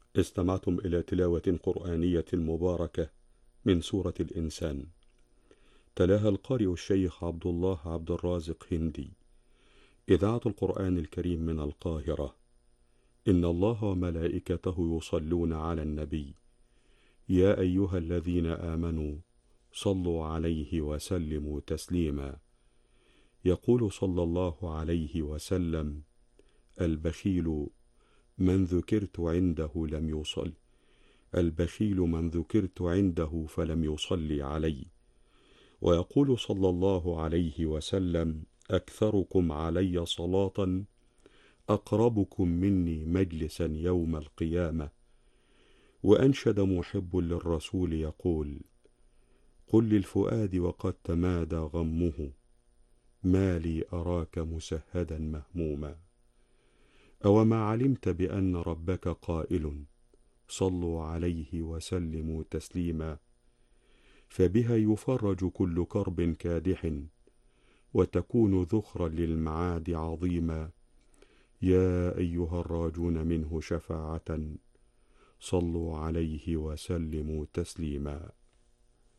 استمعتم إلى تلاوة قرآنية مباركة من سورة الإنسان، تلاها القارئ الشيخ عبد الله عبد الرازق هندي، إذاعة القرآن الكريم من القاهرة. إن الله وملائكته يصلون على النبي، يا أيها الذين آمنوا صلوا عليه وسلموا تسليما. يقول صلى الله عليه وسلم: البخيل من ذكرت عنده لم يصل البخيل من ذكرت عنده فلم يصلي علي. ويقول صلى الله عليه وسلم: أكثركم علي صلاة أقربكم مني مجلسا يوم القيامة. وأنشد محب للرسول يقول: قل للفؤاد وقد تمادى غمه، ما لي أراك مسهدا مهموما. أوما علمت بأن ربك قائل: صلوا عليه وسلموا تسليما. فبها يفرج كل كرب كادح، وتكون ذخرا للمعاد عظيما. يا أيها الراجون منه شفاعة، صلوا عليه وسلموا تسليما.